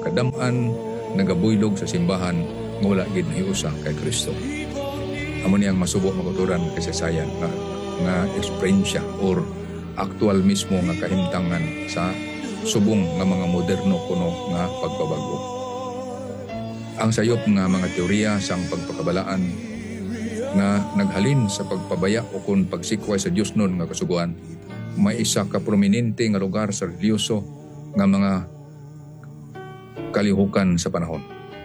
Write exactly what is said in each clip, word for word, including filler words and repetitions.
kadam-an nagabuylog sa simbahan nga wala gid nahiusa kay Kristo. Amo niyang masubo makuturan kasaysayan nga, nga eksperyensya or aktual mismo nga kahimtangan sa subong nga mga moderno kuno nga pagbabago. Ang sayop nga mga teorya sang pagpakabalaan nga naghalin sa pagpabaya o kung pagsikway sa Dios nun nga kasuguan, may isa ka prominente nga lugar sa religyoso nga mga kalihukan sa panahon.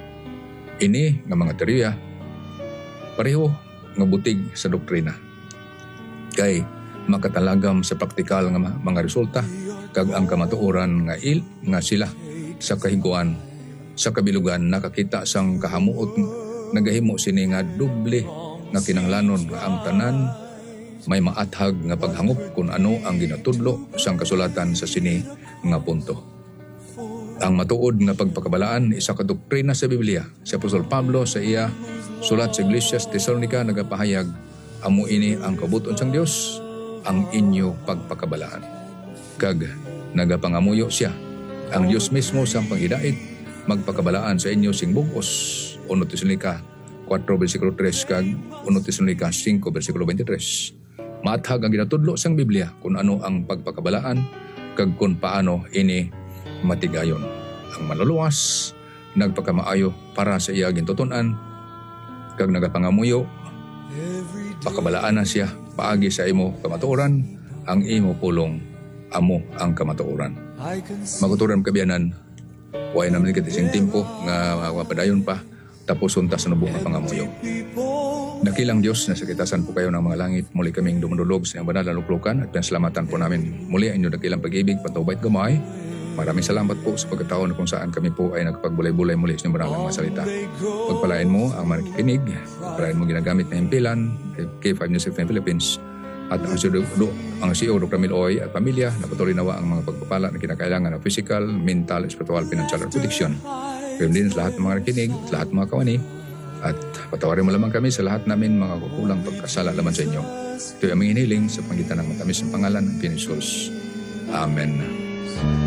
Ini nga mga teorya pareho nga butig sa doktrina. Kay makatalagam sa praktikal nga mga resulta kag ang kamatuoran nga il nga sila sa kahiguan sa kabilugan nakakita sang kahamuot nagahimo sini nga doble nga kinahanglanon nga ang tanan may maathag nga paghangop kung ano ang ginatudlo sang kasulatan sa sini nga punto. Ang matuod nga pagpakabalaan isa ka doktrina sa Biblia. Si Apostol Pablo sa iya sulat sa Iglesia sa Tesalonica nagapahayag, amo ini ang kabuton sang Dios, ang inyo pagpakabalaan. Kag nagapangamuyo siya, ang Dios mismo sang panghidait magpakabalaan sa inyo sing bugos. Uno Tesalonica four versikulo three kag Uno Tesalonica five versikulo twenty-three. Maathag ang ginatudlo sang Biblia kung ano ang pagpakabalaan kag kung paano ini matigayon. Ang maluluwas nagpakamaayo para sa iya gintuton-an kag nagapangamuyo pakabalaan na siya paagi sa imo kamatuoran ang imo pulong amo ang kamatuoran. Maguturan kabiyanan way naman kita sing tempo nga mapadayon pa tapos unta sa nubong nga pangamuyo. Dakilang Diyos na sa kitasan po kayo ng mga langit, muli kaming dumudulog sa iyang banal na luklukan at pinsalamatan po namin muli ang inyong dakilang pag-ibig, patubay at gamay. Maraming salamat po sa pagkataon kung saan kami po ay nagpagbulay-bulay muli sa inyong banal na mga salita. Pagpalain mo ang makikinig, pagpalain mo ginagamit na impilan, K five News F M Philippines, at ang C E O, ang C E O Doctor Miloy at pamilya na patuloy nawa ang mga pagpapala na kinakailangan ng physical, mental, spiritual, financial, and protection. Kaya din sa lahat ng mga nakikinig, sa lahat ng mga kawani, at patawarin mo lamang kami sa lahat namin mga kukulang pagkasala laman sa inyo. Ito ay aming hiniling sa pangitan ng matamis ng pangalan ng Jesus. Amen.